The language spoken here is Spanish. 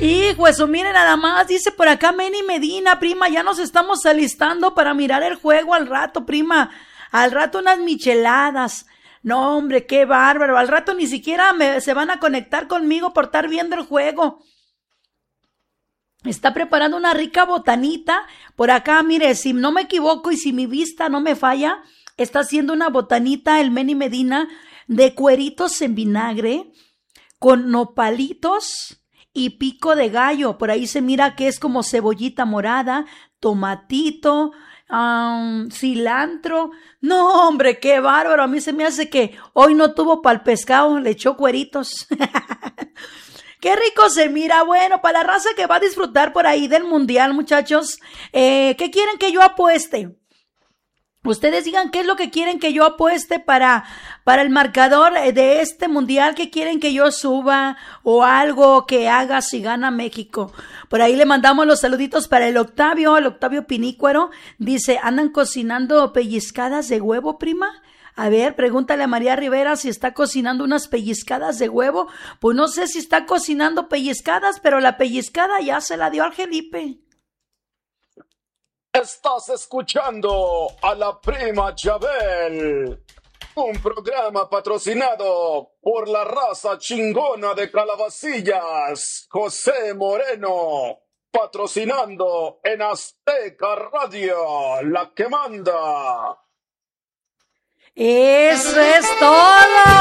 Hijo, eso, miren nada más, dice por acá Meni Medina, prima, ya nos estamos alistando para mirar el juego al rato, prima. Al rato unas micheladas. No, hombre, qué bárbaro. Al rato ni siquiera se van a conectar conmigo por estar viendo el juego. Está preparando una rica botanita. Por acá, mire, si no me equivoco y si mi vista no me falla, está haciendo una botanita el Meni Medina de cueritos en vinagre con nopalitos y pico de gallo. Por ahí se mira que es como cebollita morada, tomatito, cilantro. No, hombre, qué bárbaro. A mí se me hace que hoy no tuvo pa'l pescado, le echó cueritos. Qué rico se mira. Bueno, para la raza que va a disfrutar por ahí del mundial, muchachos, ¿qué quieren que yo apueste? Ustedes digan qué es lo que quieren que yo apueste para el marcador de este mundial, qué quieren que yo suba o algo que haga si gana México. Por ahí le mandamos los saluditos para el Octavio Pinícuaro. Dice, ¿andan cocinando pellizcadas de huevo, prima? A ver, pregúntale a María Rivera si está cocinando unas pellizcadas de huevo. Pues no sé si está cocinando pellizcadas, pero la pellizcada ya se la dio al Felipe. Estás escuchando a la prima Chabel, un programa patrocinado por la raza chingona de Calabacillas, José Moreno, patrocinando en Azteca Radio, la que manda. ¡Eso es todo!